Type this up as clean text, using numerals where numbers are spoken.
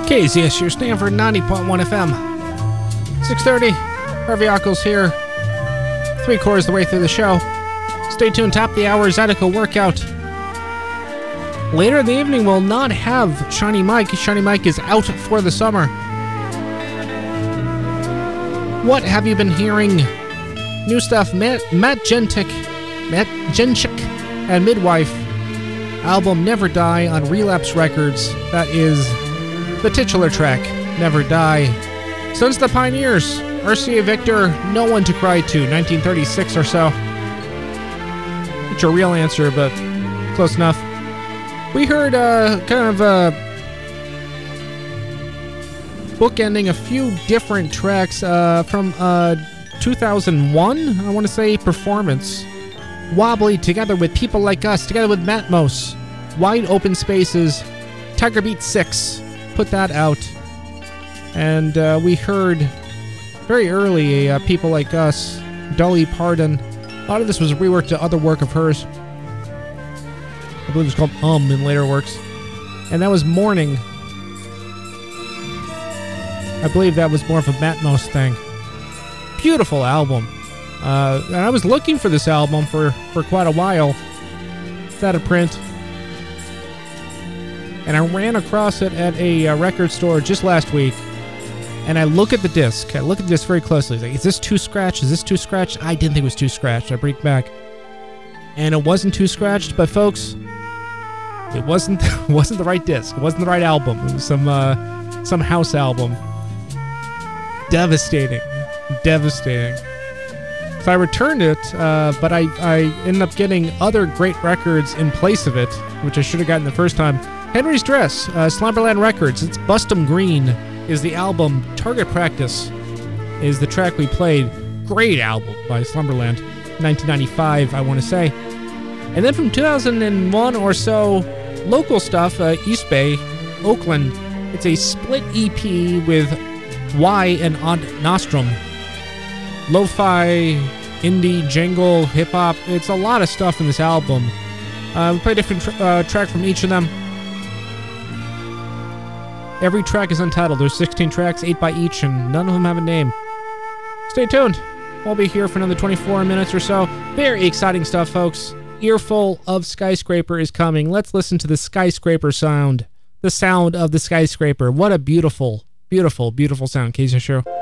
KZSU Stanford 90.1 FM. 6:30. Harvey Ockles here. 3/4 the way through the show. Stay tuned. Top of the hour Zydeco workout. Later in the evening, we'll not have Shiny Mike. Shiny Mike is out for the summer. What have you been hearing? New stuff. Matt Jenchik and Midwife. Album Never Die on Relapse Records. That is the titular track, Never Die. Sons of the Pioneers. RCA Victor, No One to Cry To, 1936 or so. It's your real answer, but close enough. We heard bookending a few different tracks from 2001, I want to say, Performance. Wobbly, together with People Like Us, together with Matmos. Wide Open Spaces, Tiger Beat 6, put that out. And we heard very early People Like Us, Dolly Parton. A lot of this was reworked to other work of hers. I believe it's called in later works. And that was Morning. I believe that was more of a Matmos thing. Beautiful album. And I was looking for this album for quite a while. It's out of print. And I ran across it at a record store just last week. And I look at the disc. I look at the disc very closely. Like, is this too scratched? Is this too scratched? I didn't think it was too scratched. I bring it back. And it wasn't too scratched, but folks, it wasn't the right disc. It wasn't the right album. It was some house album. Devastating. So I returned it, but I ended up getting other great records in place of it, which I should have gotten the first time. Henry's Dress, Slumberland Records. It's Bust 'em Green is the album. Target Practice is the track we played. Great album by Slumberland. 1995, I want to say. And then from 2001 or so, local stuff, East Bay, Oakland. It's a split EP with Y and Ad Nostrum. Lo-fi, indie, jingle, hip-hop. It's a lot of stuff in this album. We play a different track from each of them. Every track is untitled. There's 16 tracks, 8 by each, and none of them have a name. Stay tuned. We'll be here for another 24 minutes or so. Very exciting stuff, folks. Earful of Skyscraper is coming. Let's listen to the Skyscraper sound. The sound of the Skyscraper. What a beautiful, beautiful, beautiful sound. KZSU Show.